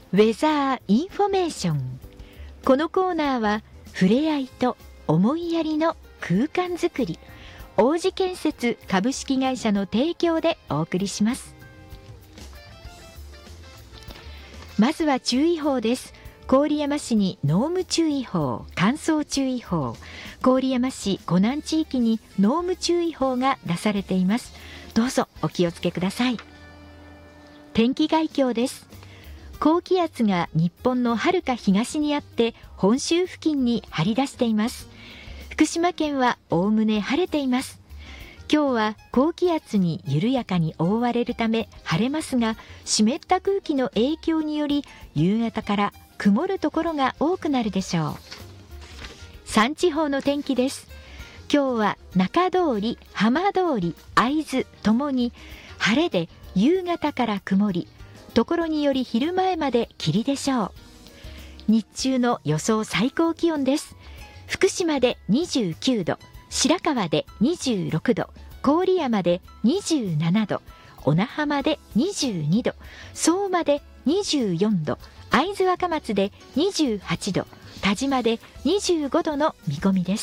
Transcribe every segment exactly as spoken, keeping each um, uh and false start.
ウェザーインフォメーション。このコーナーは触れ合いと思いやりの空間づくり、王子建設株式会社の提供でお送りします。まずは注意報です。郡山市に濃霧注意報、乾燥注意報、郡山市湖南地域に濃霧注意報が出されています。どうぞお気をつけください。天気概況です。高気圧が日本のはるか東にあって本州付近に張り出しています。福島県はおおむね晴れています。今日は高気圧に緩やかに覆われるため晴れますが、湿った空気の影響により夕方から曇るところが多くなるでしょう。山地方の天気です。今日は中通り、浜通り、会津ともに晴れで夕方から曇り、ところにより昼前まで霧でしょう。日中の予想最高気温です。福島でにじゅうきゅうど、白河でにじゅうろくど、郡山でにじゅうななど、小名浜でにじゅうにど、相馬でにじゅうよんど、会津若松でにじゅうはちど、田島でにじゅうごどの見込みです。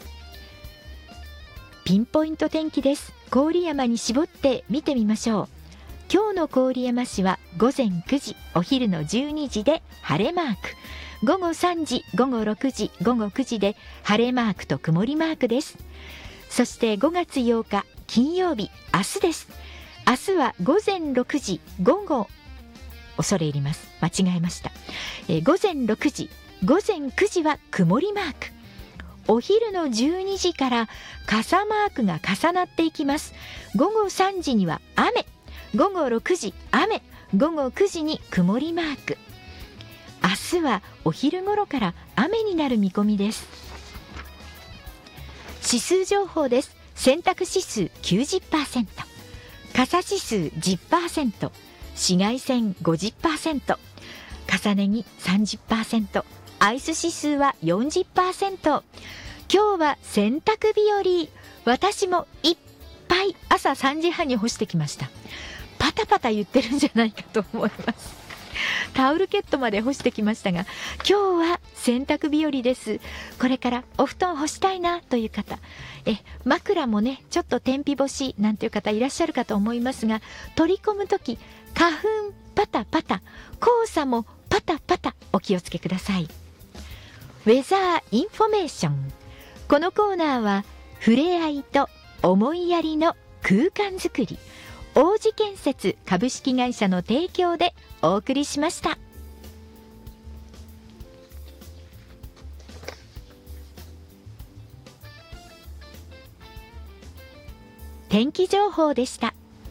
ピンポイント天気です。郡山に絞って見てみましょう。今日の郡山市はごぜんくじ、お昼のじゅうにじで晴れマーク、ごごさんじ、ごごろくじ、ごごくじで晴れマークと曇りマークです。そしてごがつようか金曜日、明日です。明日はごぜんろくじ、午後、恐れ入ります、間違えました。えー、ごぜんろくじ、ごぜんくじは曇りマーク。お昼のじゅうにじから傘マークが重なっていきます。ごごさんじには雨、ごごろくじ雨、ごごくじに曇りマーク。明日はお昼頃から雨になる見込みです。指数情報です。洗濯指数 きゅうじゅっパーセント、 傘指数 じゅっパーセント、 紫外線 ごじゅっパーセント、 重ね着 さんじゅっパーセント、 アイス指数は よんじゅっパーセント。 今日は洗濯日和。私もいっぱい朝さんじはんに干してきました。パタパタ言ってるんじゃないかと思います。タオルケットまで干してきましたが、今日は洗濯日和です。これからお布団干したいなという方、え枕もねちょっと天日干しなんていう方いらっしゃるかと思いますが、取り込むとき花粉パタパタ、黄砂もパタパタお気をつけください。ウェザーインフォメーション。このコーナーは触れ合いと思いやりの空間づくり、王子建設株式会社の提供でお送りしました。天気情報でした。